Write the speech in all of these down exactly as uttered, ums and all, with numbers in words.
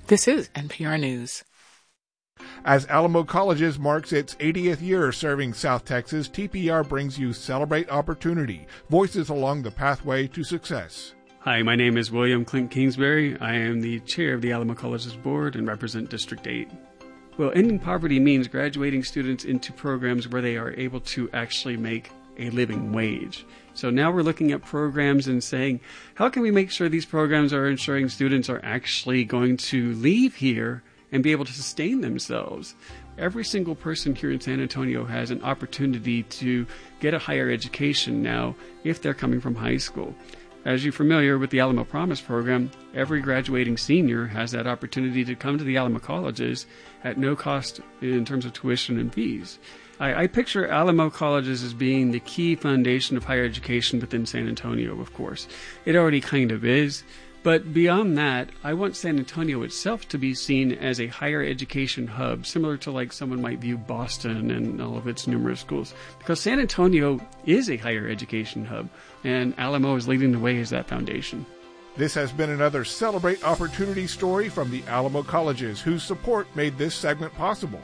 This is N P R News. As Alamo Colleges marks its eightieth year serving South Texas, T P R brings you Celebrate Opportunity, voices along the pathway to success. Hi, my name is William Clint Kingsbury. I am the chair of the Alamo Colleges Board and represent District eight. Well, ending poverty means graduating students into programs where they are able to actually make a living wage. So now we're looking at programs and saying, how can we make sure these programs are ensuring students are actually going to leave here and be able to sustain themselves? Every single person here in San Antonio has an opportunity to get a higher education now if they're coming from high school. As you're familiar with the Alamo Promise program, every graduating senior has that opportunity to come to the Alamo Colleges at no cost in terms of tuition and fees. I, I picture Alamo Colleges as being the key foundation of higher education within San Antonio, of course. It already kind of is. But beyond that, I want San Antonio itself to be seen as a higher education hub, similar to like someone might view Boston and all of its numerous schools. Because San Antonio is a higher education hub, and Alamo is leading the way as that foundation. This has been another Celebrate Opportunity story from the Alamo Colleges, whose support made this segment possible.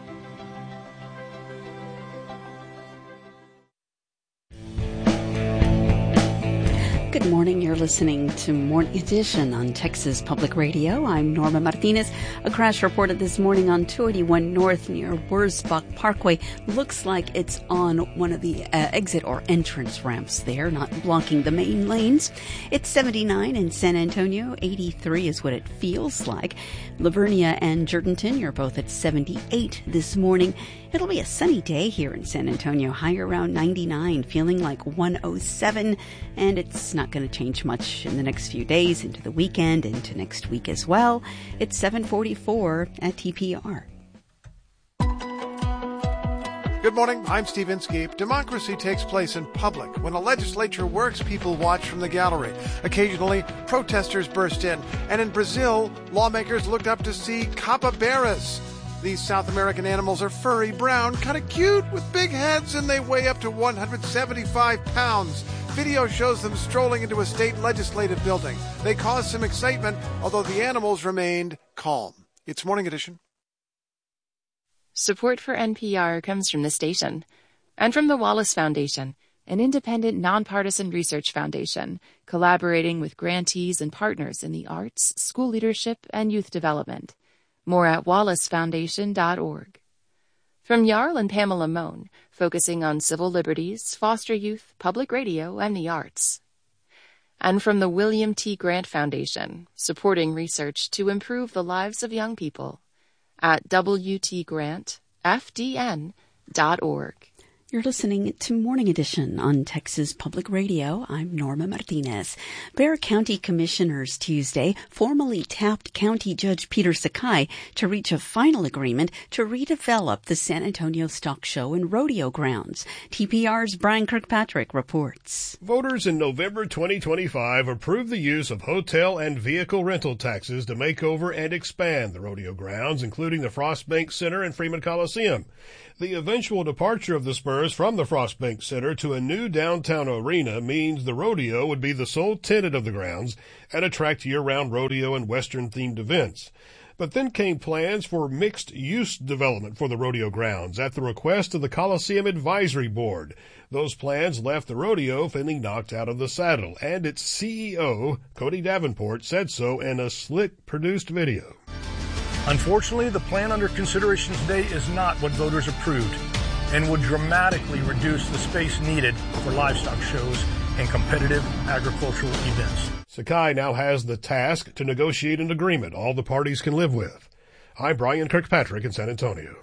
Good morning. You're listening to Morning Edition on Texas Public Radio. I'm Norma Martinez. A crash reported this morning on two eighty-one North near Wurzbach Parkway. Looks like it's on one of the uh, exit or entrance ramps there, not blocking the main lanes. It's seventy-nine in San Antonio. eighty-three is what it feels like. Lavernia and Jourdanton, you're both at seventy-eight this morning. It'll be a sunny day here in San Antonio, high around ninety-nine, feeling like one oh seven, and it's not going to change much in the next few days, into the weekend, into next week as well. It's seven forty-four at T P R. Good morning, I'm Steve Inskeep. Democracy takes place in public. When a legislature works, people watch from the gallery. Occasionally, protesters burst in. And in Brazil, lawmakers looked up to see capybaras. These South American animals are furry, brown, kind of cute, with big heads, and they weigh up to one hundred seventy-five pounds. Video shows them strolling into a state legislative building. They caused some excitement, although the animals remained calm. It's Morning Edition. Support for N P R comes from the station and from the Wallace Foundation, an independent, nonpartisan research foundation collaborating with grantees and partners in the arts, school leadership, and youth development. More at wallace foundation dot org. From Jarl and Pamela Mohn, focusing on civil liberties, foster youth, public radio, and the arts. And from the William T. Grant Foundation, supporting research to improve the lives of young people, at w t grant f d n dot org. You're listening to Morning Edition on Texas Public Radio. I'm Norma Martinez. Bexar County Commissioners Tuesday formally tapped County Judge Peter Sakai to reach a final agreement to redevelop the San Antonio Stock Show and Rodeo grounds. T P R's Brian Kirkpatrick reports. Voters in November twenty twenty-five approved the use of hotel and vehicle rental taxes to make over and expand the rodeo grounds, including the Frostbank Center and Freeman Coliseum. The eventual departure of the Spurs from the Frostbank Center to a new downtown arena means the rodeo would be the sole tenant of the grounds and attract year-round rodeo and Western-themed events. But then came plans for mixed-use development for the rodeo grounds at the request of the Coliseum Advisory Board. Those plans left the rodeo feeling knocked out of the saddle, and its C E O, Cody Davenport, said so in a slick-produced video. Unfortunately, the plan under consideration today is not what voters approved and would dramatically reduce the space needed for livestock shows and competitive agricultural events. Sakai now has the task to negotiate an agreement all the parties can live with. I'm Brian Kirkpatrick in San Antonio.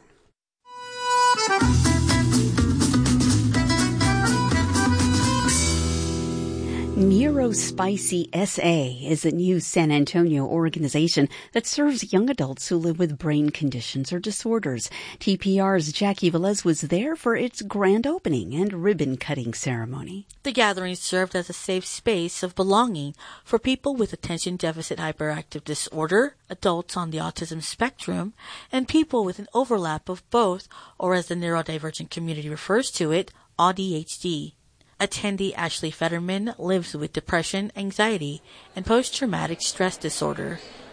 Neurospicy S A is a new San Antonio organization that serves young adults who live with brain conditions or disorders. T P R's Jackie Velez was there for its grand opening and ribbon-cutting ceremony. The gathering served as a safe space of belonging for people with attention deficit hyperactive disorder, adults on the autism spectrum, and people with an overlap of both, or as the neurodivergent community refers to it, A D H D. Attendee Ashley Fetterman lives with depression, anxiety, and post-traumatic stress disorder.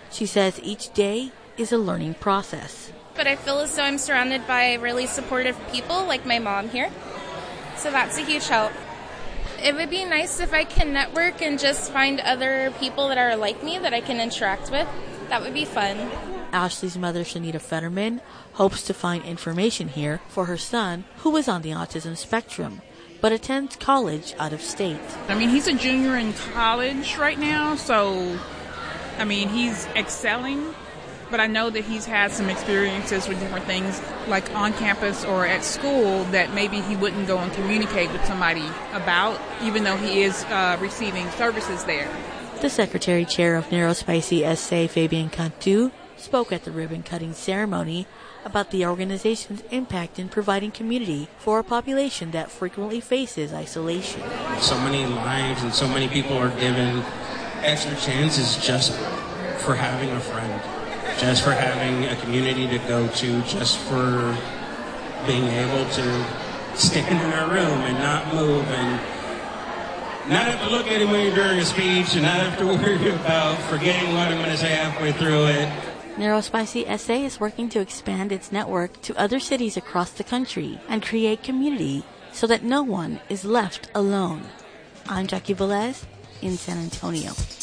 She says each day is a learning process. But I feel as though I'm surrounded by really supportive people, like my mom here. So that's a huge help. It would be nice if I can network and just find other people that are like me that I can interact with. That would be fun. Ashley's mother, Shanita Fetterman, hopes to find information here for her son, who is on the autism spectrum, but attends college out of state. I mean, he's a junior in college right now, so, I mean, he's excelling, but I know that he's had some experiences with different things, like on campus or at school, that maybe he wouldn't go and communicate with somebody about, even though he is uh, receiving services there. The Secretary Chair of NeuroSpicy S A, Fabian Cantu, spoke at the ribbon-cutting ceremony about the organization's impact in providing community for a population that frequently faces isolation. So many lives and so many people are given extra chances just for having a friend, just for having a community to go to, just for being able to stand in a room and not move and not have to look at anyone during a speech and not have to worry about forgetting what I'm going to say halfway through it. NeuroSpicy S A is working to expand its network to other cities across the country and create community so that no one is left alone. I'm Jackie Velez in San Antonio.